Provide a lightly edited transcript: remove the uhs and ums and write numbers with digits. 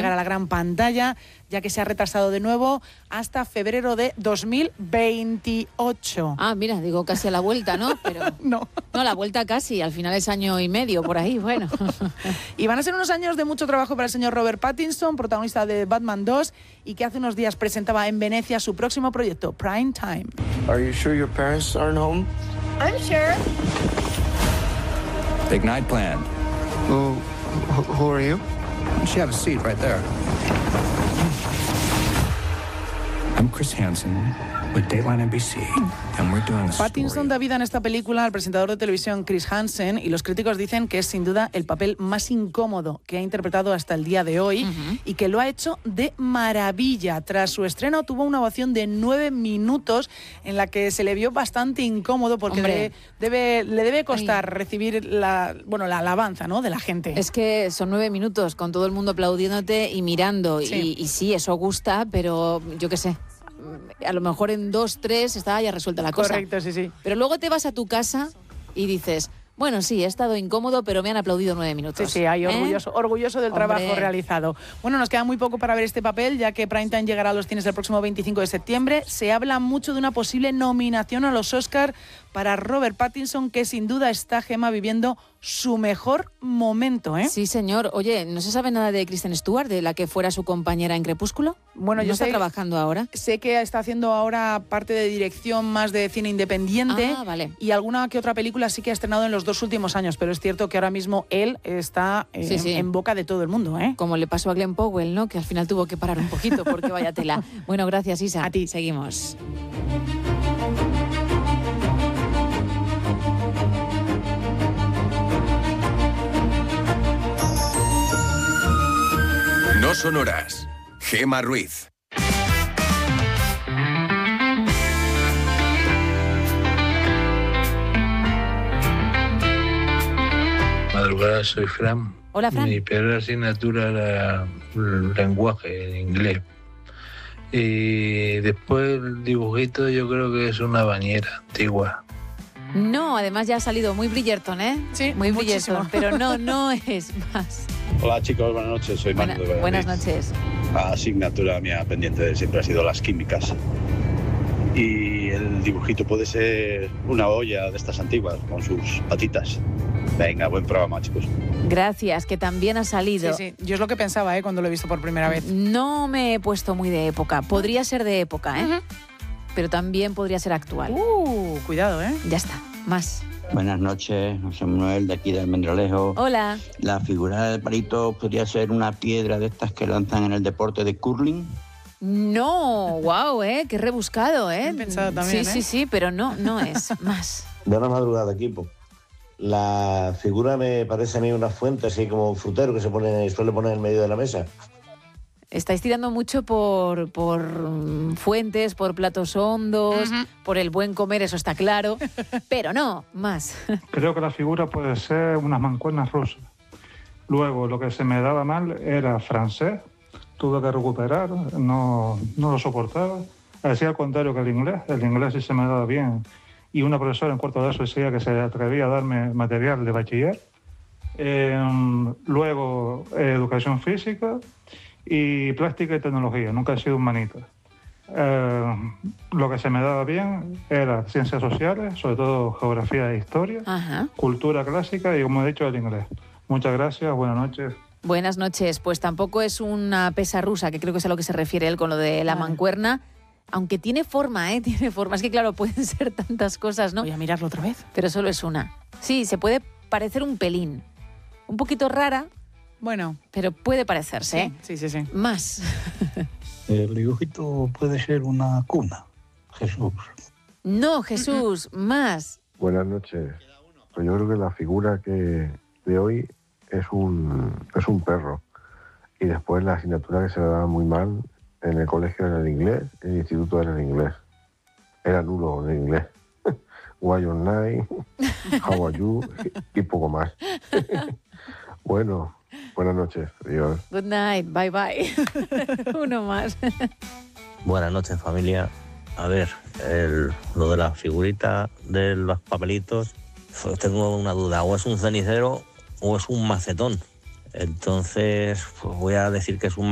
llegar a la gran pantalla, ya que se ha retrasado de nuevo hasta febrero de 2028. Ah, mira, digo casi a la vuelta, ¿no? Pero no, a la vuelta casi, al final es año y medio por ahí, bueno. Y van a ser unos años de mucho trabajo para el señor Robert Pattinson, protagonista de Batman 2, y que hace unos días presentaba en Venecia su próximo proyecto, Prime Time. Are you sure your parents aren't home? I'm sure. Big night plan. Who are you? You have a seat right there. I'm Chris Hansen with Dateline NBC, and we're doing a story. Pattinson da vida en esta película al presentador de televisión Chris Hansen, y los críticos dicen que es sin duda el papel más incómodo que ha interpretado hasta el día de hoy, y que lo ha hecho de maravilla. Tras su estreno tuvo una ovación de 9 minutos en la que se le vio bastante incómodo porque le debe costar recibir la alabanza, ¿no?, de la gente. Es que son 9 minutos con todo el mundo aplaudiéndote y mirando, Sí. y sí, eso gusta, pero yo qué sé, a lo mejor en 2, 3 estaba ya resuelta la cosa. Correcto, sí. Pero luego te vas a tu casa y dices, bueno, sí, he estado incómodo, pero me han aplaudido 9 minutos. Sí, orgulloso del trabajo realizado. Bueno, nos queda muy poco para ver este papel, ya que Primetime llegará a los cines el próximo 25 de septiembre. Se habla mucho de una posible nominación a los Oscar para Robert Pattinson, que sin duda está, Gemma, viviendo su mejor momento, ¿eh? Sí, señor. Oye, ¿no se sabe nada de Kristen Stewart, de la que fuera su compañera en Crepúsculo? Bueno, ¿No yo está sé, trabajando ahora? Sé que está haciendo ahora parte de dirección más de cine independiente. Ah, vale. Y alguna que otra película sí que ha estrenado en los 2 últimos años, pero es cierto que ahora mismo él está en boca de todo el mundo, ¿eh? Como le pasó a Glenn Powell, ¿no? Que al final tuvo que parar un poquito porque vaya tela. Bueno, gracias, Isa. A ti. Seguimos. No son horas. Gemma Ruiz. Madrugada, soy Fran. Hola, Fran. Mi peor asignatura era el lenguaje en inglés. Y después el dibujito yo creo que es una bañera antigua. No, además ya ha salido muy Bridgerton, ¿eh? Sí, muy muchísimo. Bridgerton, pero no es más. Hola chicos, buenas noches, soy Manu de Valladolid. Buenas noches. La asignatura mía pendiente siempre ha sido las químicas. Y el dibujito puede ser una olla de estas antiguas, con sus patitas. Venga, buen programa, chicos. Gracias, que también ha salido. Sí. Yo es lo que pensaba, cuando lo he visto por primera vez. No me he puesto muy de época. Podría ser de época, ¿eh? Pero también podría ser actual. Cuidado, ¿eh? Ya está, más. Buenas noches, José Manuel de aquí de Almendralejo. Hola. La figura del palito podría ser una piedra de estas que lanzan en el deporte de curling. No, wow, qué rebuscado, He pensado también, Sí, pero no es más. Buena madrugada, equipo. La figura me parece a mí una fuente así como un frutero que suele poner en medio de la mesa. Estáis tirando mucho por fuentes, por platos hondos, por el buen comer, eso está claro, pero no, más. Creo que la figura puede ser unas mancuernas rusas. Luego, lo que se me daba mal era francés, tuve que recuperar, no lo soportaba. Hacía al contrario que el inglés sí se me daba bien. Y una profesora en cuarto de eso decía que se atrevía a darme material de bachiller. Luego, educación física y plástica y tecnología, nunca he sido humanista. Lo que se me daba bien era ciencias sociales, sobre todo geografía e historia, cultura clásica y, como he dicho, el inglés. Muchas gracias, buenas noches. Buenas noches, pues tampoco es una pesa rusa, que creo que es a lo que se refiere él con lo de la mancuerna, aunque tiene forma, tiene forma. Es que claro, pueden ser tantas cosas, ¿no? Voy a mirarlo otra vez. Pero solo es una. Sí, se puede parecer un pelín, un poquito rara. Bueno, pero puede parecerse, Sí. Más. El dibujito puede ser una cuna, Jesús. No, Jesús, más. Buenas noches. Pues yo creo que la figura de hoy es un perro. Y después la asignatura que se me daba muy mal en el colegio era el inglés, en el instituto era el inglés. Era nulo el inglés. Why your name, how are you, y poco más. Bueno, buenas noches, adiós. Good night, bye bye. Uno más. Buenas noches, familia. A ver, lo de la figurita de los papelitos, tengo una duda, o es un cenicero o es un macetón. Entonces, pues voy a decir que es un